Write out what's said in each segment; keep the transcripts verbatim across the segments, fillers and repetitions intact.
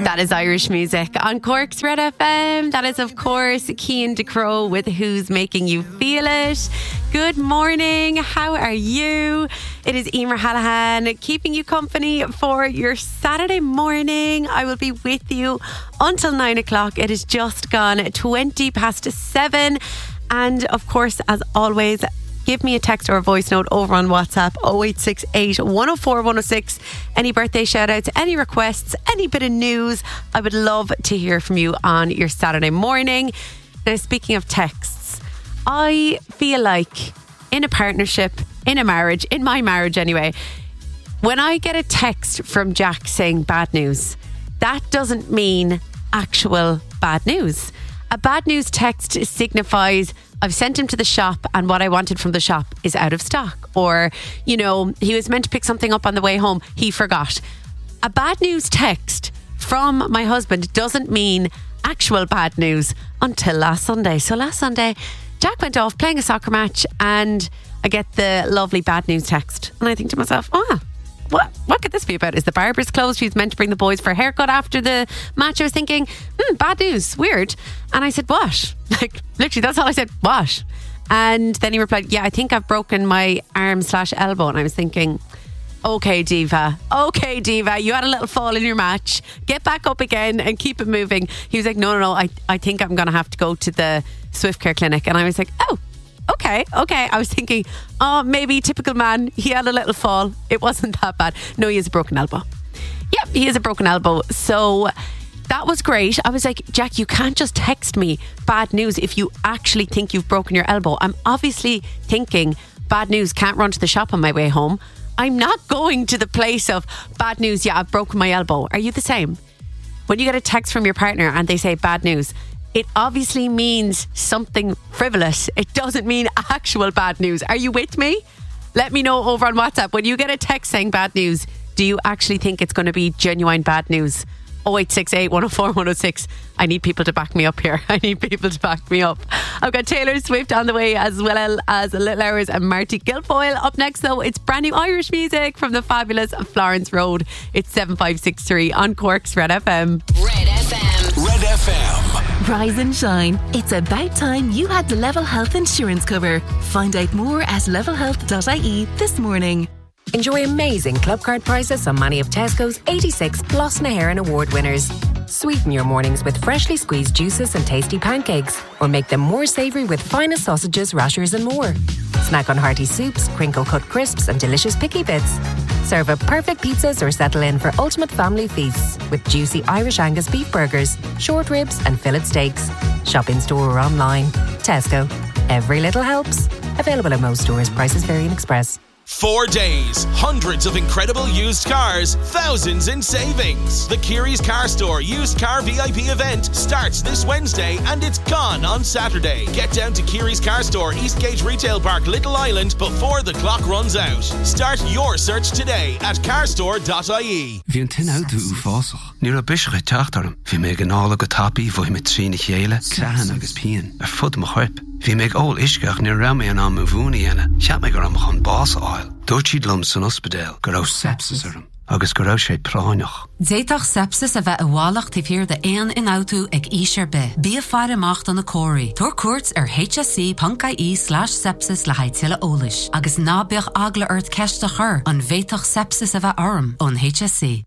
That is Irish music on Cork's Red F M. That is, of course, Cian DeCrow with Who's Making You Feel It. Good morning. How are you? It is Emer Hallahan keeping you company for your Saturday morning. I will be with you until nine o'clock. It is just gone twenty past seven. And of course, as always, give me a text or a voice note over on WhatsApp oh eight six eight, one oh four, one oh six. Any birthday shout outs, any requests, any bit of news. I would love to hear from you on your Saturday morning. Now, speaking of texts, I feel like in a partnership, in a marriage, in my marriage anyway, when I get a text from Jack saying bad news, that doesn't mean actual bad news. A bad news text signifies I've sent him to the shop and what I wanted from the shop is out of stock. Or, you know, he was meant to pick something up on the way home. He forgot. A bad news text from my husband doesn't mean actual bad news until last Sunday. So last Sunday, Jack went off playing a soccer match and I get the lovely bad news text. And I think to myself, oh, what what could this be about? Is the barber's closed? She was meant to bring the boys for a haircut after the match. I was thinking, hmm, bad news, weird. And I said, what? Like, literally, that's all I said, what? And then he replied, yeah, I think I've broken my arm slash elbow. And I was thinking, okay, Diva, okay, Diva, you had a little fall in your match. Get back up again and keep it moving. He was like, no, no, no, I, I think I'm going to have to go to the Swift Care clinic. And I was like, oh, okay, okay. I was thinking, oh, maybe typical man. He had a little fall. It wasn't that bad. No, he has a broken elbow. Yep, he has a broken elbow. So that was great. I was like, Jack, you can't just text me bad news if you actually think you've broken your elbow. I'm obviously thinking bad news, can't run to the shop on my way home. I'm not going to the place of bad news. Yeah, I've broken my elbow. Are you the same? When you get a text from your partner and they say bad news, it obviously means something frivolous. It doesn't mean actual bad news. Are you with me? Let me know over on WhatsApp. When you get a text saying bad news, do you actually think it's going to be genuine bad news? oh eight six eight, one oh four, one oh six. I need people to back me up here. I need people to back me up. I've got Taylor Swift on the way, as well as Little Hours and Marty Guilfoyle. Up next, though, it's brand new Irish music from the fabulous Florence Road. It's seven five six three on Cork's Red F M. Red F M. Red F M. Rise and shine. It's about time you had the Level Health insurance cover. Find out more at level health dot I E this morning. Enjoy amazing club card prices on many of Tesco's eighty-six Blos na HÉireann award winners. Sweeten your mornings with freshly squeezed juices and tasty pancakes, or make them more savoury with finest sausages, rashers and more. Snack on hearty soups, crinkle-cut crisps and delicious picky bits. Serve up perfect pizzas or settle in for ultimate family feasts with juicy Irish Angus beef burgers, short ribs and fillet steaks. Shop in store or online. Tesco. Every little helps. Available in most stores. Prices vary in Express. Four days, hundreds of incredible used cars, thousands in savings. The Kiri's Car Store Used Car V I P event starts this Wednesday and it's gone on Saturday. Get down to Kiri's Car Store, Eastgate Retail Park, Little Island before the clock runs out. Start your search today at carstore dot I E. Bhí an tin auto ú fásach. Ní ra bische teachtarm. Bhí me gnála go tapi bhí me trína chéile, clean agus pian. Ar fud mo chuip. Bhí me ól isceach ní ra me an am mhúni ena. Cheap me go am chun bás áil. Dúirtíad lum san ospidéal go raibh sepsis arm. Agus go raibh sé práineach. Déitach sepsis a bheith a bhálacht i bhíor de éan in auto ag ísir be. Bí a fear amach an a cóirí. Tor cuairt ar H S C dot I E slash sepsis le haid tiile ólis. Agus nábeoch agla ort ceiste chur an bhéitach sepsis a bheith arm on H S C.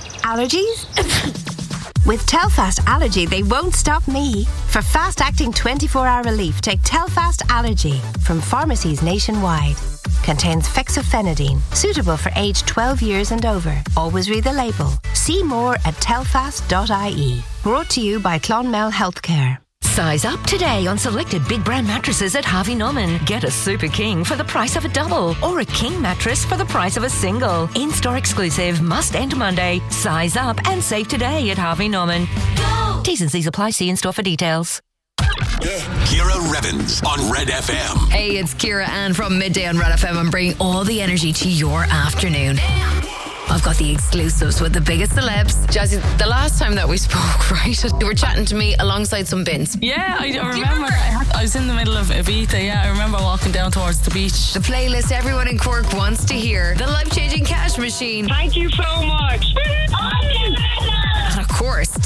Allergies? With Telfast Allergy, they won't stop me. For fast-acting twenty-four hour relief, take Telfast Allergy from pharmacies nationwide. Contains fexofenadine, suitable for age twelve years and over. Always read the label. See more at telfast dot I E. Brought to you by Clonmel Healthcare. Size up today on selected big brand mattresses at Harvey Norman. Get a Super King for the price of a double or a King mattress for the price of a single. In-store exclusive, must end Monday. Size up and save today at Harvey Norman. Go! T's and C's apply. See in-store for details. Ciara Revins on Red F M. Hey, it's Ciara Ann from Midday on Red F M. I'm bringing all the energy to your afternoon. I've got the exclusives with the biggest celebs. Jazzy, the last time that we spoke, right, you were chatting to me alongside some bins. Yeah, I, I remember. remember? I, had, I was in the middle of Ibiza, yeah. I remember walking down towards the beach. The playlist everyone in Cork wants to hear. The life-changing cash machine. Thank you so much. And of course,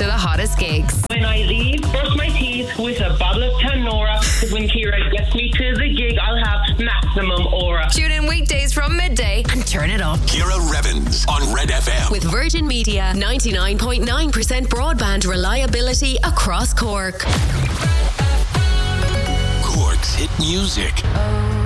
to the hottest gigs. When I leave, brush my teeth with a bottle of Tanora, because when Kira gets me to the gig, I'll have maximum aura. Tune in weekdays from midday and turn it up. Kira Revens on Red F M. With Virgin Media, ninety-nine point nine percent broadband reliability across Cork. Cork's hit music.